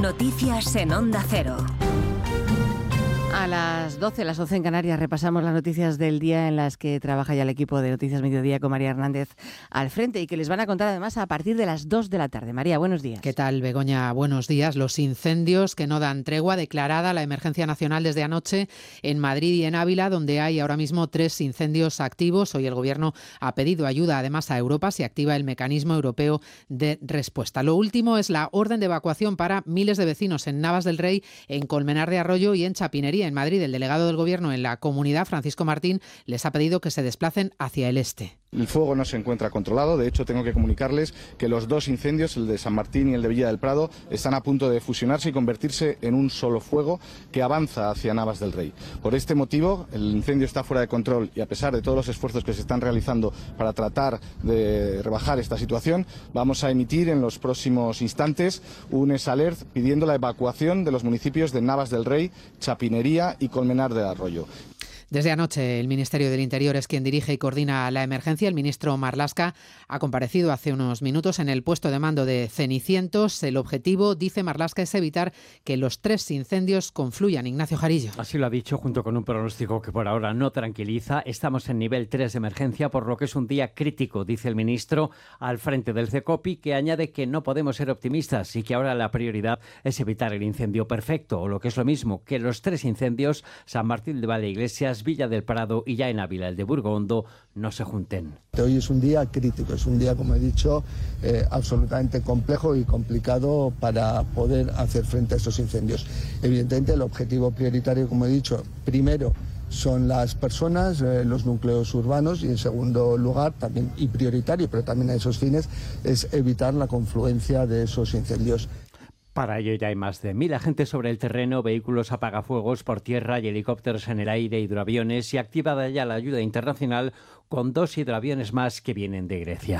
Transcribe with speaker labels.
Speaker 1: Noticias en Onda Cero.
Speaker 2: A las 12, las 11 en Canarias, repasamos las noticias del día en las que trabaja ya el equipo de Noticias Mediodía con María Hernández al frente y que les van a contar además a partir de las 2 de la tarde. María, buenos días.
Speaker 3: ¿Qué tal, Begoña? Buenos días. Los incendios que no dan tregua, declarada la emergencia nacional desde anoche en Madrid y en Ávila, donde hay ahora mismo 3 incendios activos. Hoy el Gobierno ha pedido ayuda además a Europa, se activa el mecanismo europeo de respuesta. Lo último es la orden de evacuación para miles de vecinos en Navas del Rey, en Colmenar de Arroyo y en Chapinería, en Madrid. El delegado del Gobierno en la comunidad, Francisco Martín, les ha pedido que se desplacen hacia el este.
Speaker 4: El fuego no se encuentra controlado, de hecho tengo que comunicarles que los 2 incendios, el de San Martín y el de Villa del Prado, están a punto de fusionarse y convertirse en un solo fuego que avanza hacia Navas del Rey. Por este motivo, el incendio está fuera de control y a pesar de todos los esfuerzos que se están realizando para tratar de rebajar esta situación, vamos a emitir en los próximos instantes un SALERT pidiendo la evacuación de los municipios de Navas del Rey, Chapinería y Colmenar de Arroyo.
Speaker 3: Desde anoche, el Ministerio del Interior es quien dirige y coordina la emergencia. El ministro Marlaska ha comparecido hace unos minutos en el puesto de mando de Cenicientos. El objetivo, dice Marlaska, es evitar que los 3 incendios confluyan. Ignacio Jarillo.
Speaker 5: Así lo ha dicho, junto con un pronóstico que por ahora no tranquiliza. Estamos en nivel 3 de emergencia, por lo que es un día crítico, dice el ministro, al frente del CECOPI, que añade que no podemos ser optimistas y que ahora la prioridad es evitar el incendio perfecto, o lo que es lo mismo, que los 3 incendios, San Martín de Valdeiglesias, Villa del Prado y ya en Ávila, el de Burgondo, no se junten.
Speaker 6: Hoy es un día crítico, es un día, como he dicho, absolutamente complejo y complicado para poder hacer frente a estos incendios. Evidentemente, el objetivo prioritario, como he dicho, primero son las personas, los núcleos urbanos, y en segundo lugar, también y prioritario, pero también a esos fines, es evitar la confluencia de esos incendios.
Speaker 5: Para ello ya hay más de 1.000 agentes sobre el terreno, vehículos apagafuegos por tierra y helicópteros en el aire, hidroaviones, y activada ya la ayuda internacional con 2 hidroaviones más que vienen de Grecia.